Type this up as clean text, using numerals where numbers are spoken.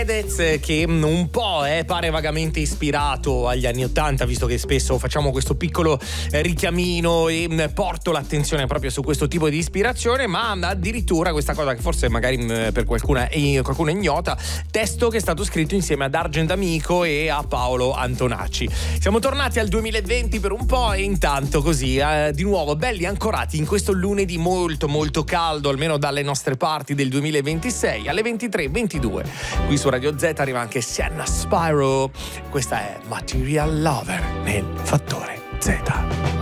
Fedez, che un po' pare vagamente ispirato agli anni '80, visto che spesso facciamo questo piccolo richiamino e porto l'attenzione proprio su questo tipo di ispirazione, ma addirittura questa cosa che forse magari per qualcuno è ignota, testo che è stato scritto insieme ad Argent Amico e a Paolo Antonacci. Siamo tornati al 2020 per un po' e intanto così di nuovo belli ancorati in questo lunedì molto molto caldo, almeno dalle nostre parti, del 2026 alle 23:22 qui su Radio Z arriva anche Sienna Spyro. Questa è Material Lover nel Fattore Z.